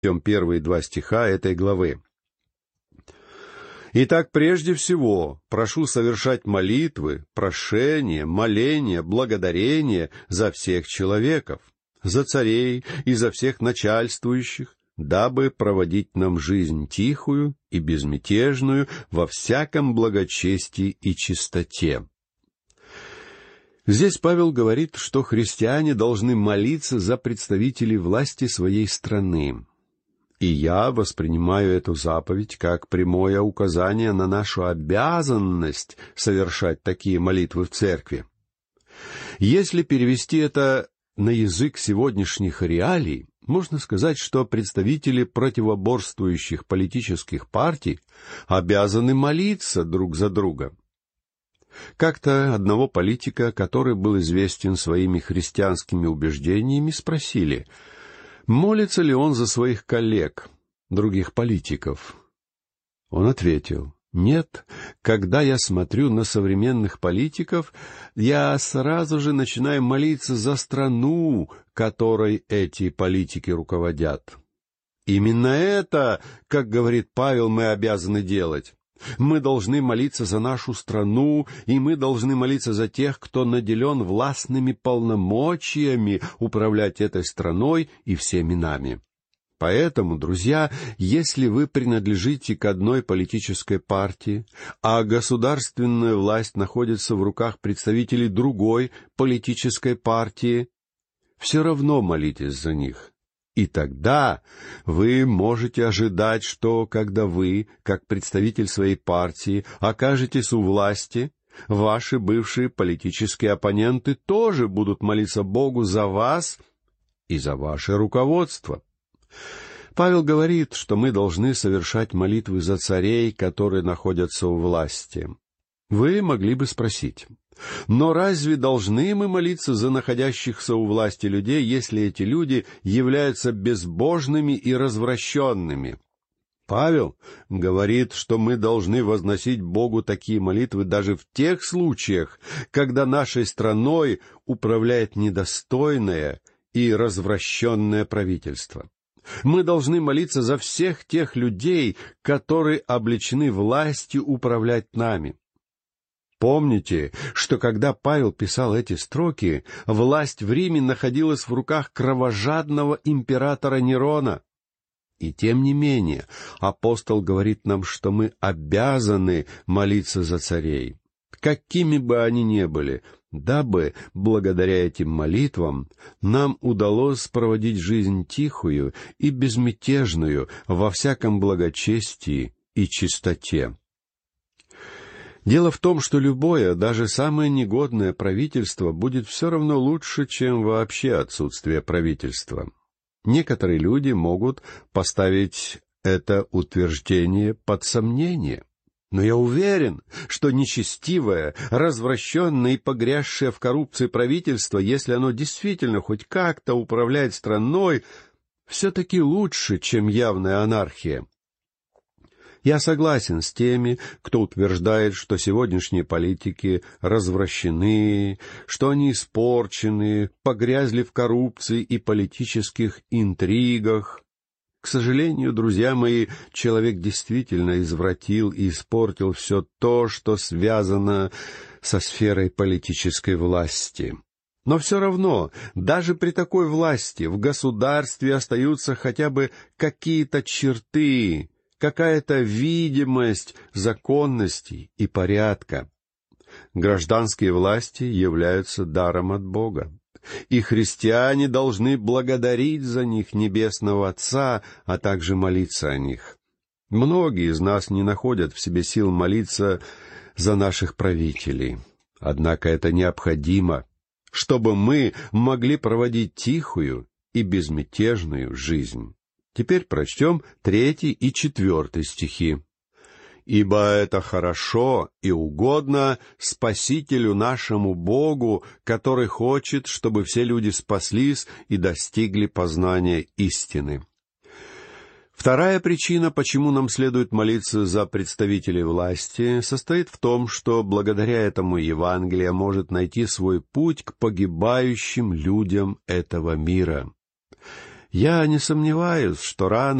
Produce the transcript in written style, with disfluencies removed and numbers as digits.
первые 2 стиха этой главы. «Итак, прежде всего, прошу совершать молитвы, прошения, моления, благодарения за всех человеков, за царей и за всех начальствующих, дабы проводить нам жизнь тихую и безмятежную во всяком благочестии и чистоте». Здесь Павел говорит, что христиане должны молиться за представителей власти своей страны. И я воспринимаю эту заповедь как прямое указание на нашу обязанность совершать такие молитвы в церкви. Если перевести это на язык сегодняшних реалий, можно сказать, что представители противоборствующих политических партий обязаны молиться друг за друга. Как-то одного политика, который был известен своими христианскими убеждениями, спросили, молится ли он за своих коллег, других политиков. Он ответил, нет, когда я смотрю на современных политиков, я сразу же начинаю молиться за страну, которой эти политики руководят. Именно это, как говорит Павел, мы обязаны делать. Мы должны молиться за нашу страну, и мы должны молиться за тех, кто наделен властными полномочиями управлять этой страной и всеми нами. Поэтому, друзья, если вы принадлежите к одной политической партии, а государственная власть находится в руках представителей другой политической партии, все равно молитесь за них. И тогда вы можете ожидать, что, когда вы, как представитель своей партии, окажетесь у власти, ваши бывшие политические оппоненты тоже будут молиться Богу за вас и за ваше руководство. Павел говорит, что мы должны совершать молитвы за царей, которые находятся у власти. Вы могли бы спросить, но разве должны мы молиться за находящихся у власти людей, если эти люди являются безбожными и развращенными? Павел говорит, что мы должны возносить Богу такие молитвы даже в тех случаях, когда нашей страной управляет недостойное и развращенное правительство. Мы должны молиться за всех тех людей, которые облечены властью управлять нами. Помните, что когда Павел писал эти строки, власть в Риме находилась в руках кровожадного императора Нерона. И тем не менее, апостол говорит нам, что мы обязаны молиться за царей, какими бы они ни были, дабы, благодаря этим молитвам, нам удалось проводить жизнь тихую и безмятежную во всяком благочестии и чистоте. Дело в том, что любое, даже самое негодное правительство будет все равно лучше, чем вообще отсутствие правительства. Некоторые люди могут поставить это утверждение под сомнение. Но я уверен, что нечестивое, развращенное и погрязшее в коррупции правительство, если оно действительно хоть как-то управляет страной, все-таки лучше, чем явная анархия. Я согласен с теми, кто утверждает, что сегодняшние политики развращены, что они испорчены, погрязли в коррупции и политических интригах. К сожалению, друзья мои, человек действительно извратил и испортил все то, что связано со сферой политической власти. Но все равно, даже при такой власти в государстве остаются хотя бы какие-то черты, какая-то видимость законности и порядка. Гражданские власти являются даром от Бога, и христиане должны благодарить за них Небесного Отца, а также молиться о них. Многие из нас не находят в себе сил молиться за наших правителей. Однако это необходимо, чтобы мы могли проводить тихую и безмятежную жизнь. Теперь прочтем 3 и 4 стихи. «Ибо это хорошо и угодно Спасителю нашему Богу, который хочет, чтобы все люди спаслись и достигли познания истины». Вторая причина, почему нам следует молиться за представителей власти, состоит в том, что благодаря этому Евангелие может найти свой путь к погибающим людям этого мира. Я не сомневаюсь, что рано